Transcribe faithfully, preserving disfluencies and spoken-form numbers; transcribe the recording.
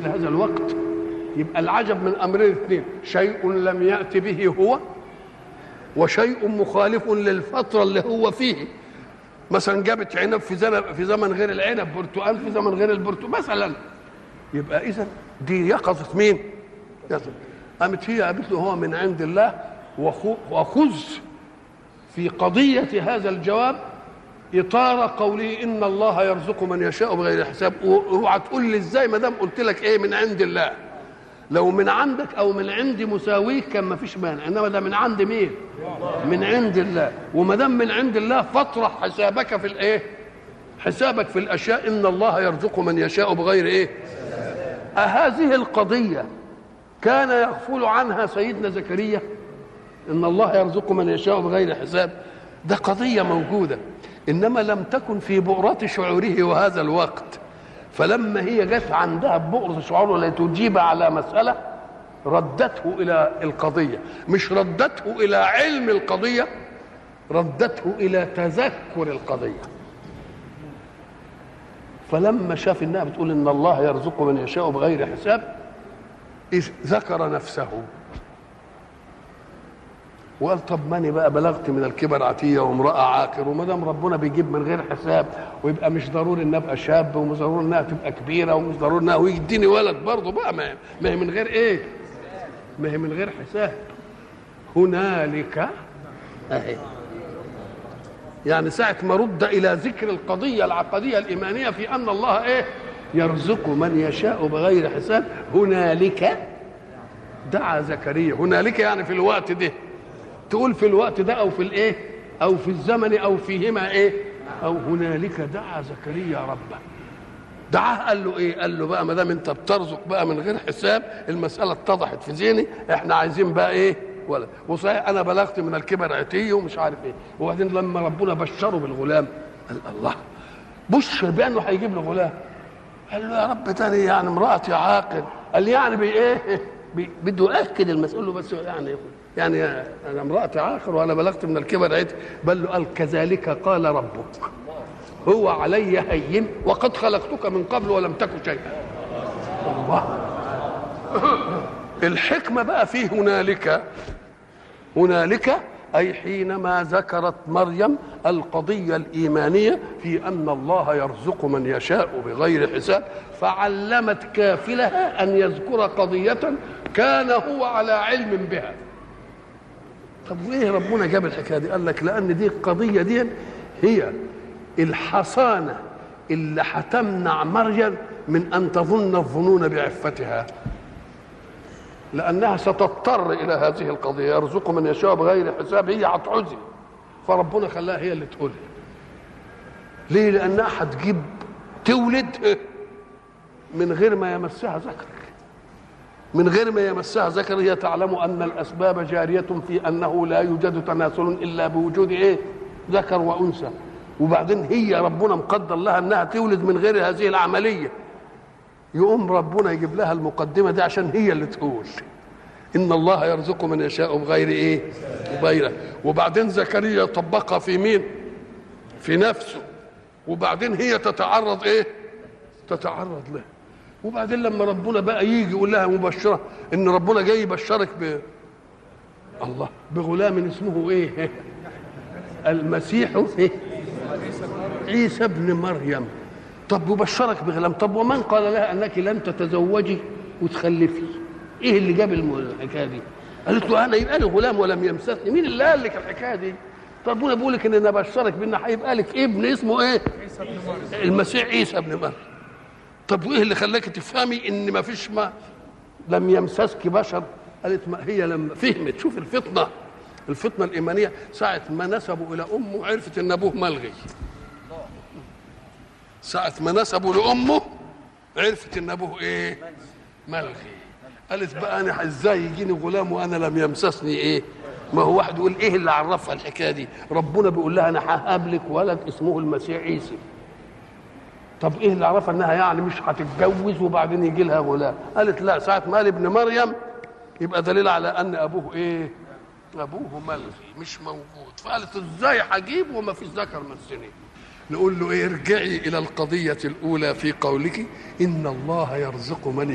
مثل هذا الوقت. يبقى العجب من امرين اثنين، شيء لم يأت به هو وشيء مخالف للفترة اللي هو فيه. مثلا جابت عنب في زمن في زمن غير العنب، برتقال في زمن غير البرتقال مثلا. يبقى اذا دي يقظة مين؟ قامت هي قالت له هو من عند الله، وخذ في قضية هذا الجواب إطار قوله إن الله يرزق من يشاء بغير حساب. اوعى تقول لي ازاي ما دام قلت لك ايه من عند الله. لو من عندك او من عندي مساويك كان ما فيش مانع، انما ده من عند مين؟ من عند الله. وما دام من عند الله فاطرح حسابك في الايه؟ حسابك في الاشياء، ان الله يرزق من يشاء بغير ايه؟ أهذه القضية كان يغفل عنها سيدنا زكريا؟ ان الله يرزق من يشاء بغير حساب، ده قضية موجودة، انما لم تكن في بؤرة شعوره وهذا الوقت. فلما هي جت عندها بؤرة شعوره لتجيب على مسألة، ردته إلى القضية، مش ردته إلى علم القضية، ردته إلى تذكر القضية. فلما شاف إنها بتقول إن الله يرزق من يشاء بغير حساب، ذكر نفسه وقال طب ماني بقى بلغت من الكبر عتيه وامراه عاقر، وما دام ربنا بيجيب من غير حساب، ويبقى مش ضروري ان ابقى شاب، ومش ضروري انها تبقى كبيره، ومش ضروري انها ويديني ولد برضه بقى، ما هي من غير ايه؟ ما هي من غير حساب. هنالك اهي، يعني ساعه ما رد الى ذكر القضيه العقديه الايمانيه في ان الله ايه؟ يرزق من يشاء بغير حساب. هنالك دعا زكريا. هنالك يعني في الوقت ده، تقول في الوقت ده او في الايه او في الزمن او فيهما ايه او هنالك دعا زكريا ربه. دعاه قال له ايه؟ قال له بقى ما دام انت بترزق بقى من غير حساب، المساله اتضحت في ذهني، احنا عايزين بقى ايه؟ ولد. وصحيح انا بلغت من الكبر عتيه ومش عارف ايه. وبعدين لما ربنا بشره بالغلام قال الله بشر بانه هيجيب له غلام. قال له يا رب تاني يعني امراتي عاقل. قال لي يعني بايه؟ بده ياكد المسؤول بس يعني يعني انا امراتي عاقر وانا بلغت من الكبر عتي. بل له قال كذلك قال ربك هو علي هين وقد خلقتك من قبل ولم تك شيئا. الله. الحكمه بقى في هنالك. هنالك اي حينما ذكرت مريم القضيه الايمانيه في ان الله يرزق من يشاء بغير حساب، فعلمت كافلها ان يذكر قضيه كان هو على علم بها. طب وايه ربنا جاب الحكايه دي؟ قال لك لان دي القضيه دي هي الحصانه اللي هتمنع مريم من ان تظن الظنون بعفتها، لانها ستضطر الى هذه القضيه يرزق من يشاء بغير حساب. هي هتعزي، فربنا خلاها هي اللي تقول. ليه؟ لانها هتجيب تولد من غير ما يمسها ذكر، من غير ما يمسها ذكر. هي تعلم ان الاسباب جاريه في انه لا يوجد تناسل الا بوجود ايه؟ ذكر وانثى. وبعدين هي ربنا مقدر لها انها تولد من غير هذه العمليه، يقوم ربنا يجيب لها المقدمه دي عشان هي اللي تقول ان الله يرزق من يشاء بغير ايه؟ بغيره. وبعدين زكريا طبقها في مين؟ في نفسه. وبعدين هي تتعرض ايه؟ تتعرض له. وبعدين لما ربنا بقى يجي يقول لها مبشره ان ربنا جاي يبشرك ب الله بغلام اسمه ايه؟ المسيح إيه؟ عيسى ابن مريم. طب يبشرك بغلام، طب ومن قال لها انك لن تتزوجي وتخلفي؟ ايه اللي جاب الحكايه دي؟ قالت له انا يبقى لي غلام ولم يمسسني. مين اللي قال لك الحكايه دي؟ طب انا بقول لك ان انا بشرك بان هيبقى لك ابن اسمه ايه؟ عيسى ابن مريم. المسيح عيسى ابن مريم. طب وايه اللي خلاك تفهمي ان ما فيش ما لم يمسسك بشر؟ قالت ما هي لما فهمت. شوف الفطنه، الفطنه الايمانيه. ساعه ما نسبوا الى امه عرفت ان ابوه ملغي. ساعه ما نسبوا لامه عرفت ان ابوه ايه؟ ملغي. قالت بقى انا ازاي يجيني غلام وانا لم يمسسني ايه؟ ما هو واحد يقول ايه اللي عرفها الحكايه دي؟ ربنا بيقول لها انا ههب لك ولد اسمه المسيح عيسى. طب ايه اللي عرفها انها يعني مش هتتجوز وبعدين يجي لها غلام؟ قالت لا، ساعه ما قال ابن مريم يبقى دليل على ان ابوه ايه؟ ابوه ملغي مش موجود. فقالت ازاي هجيب وما فيش ذكر من سنين؟ نقول له ايه؟ ارجعي الى القضيه الاولى في قولك ان الله يرزق من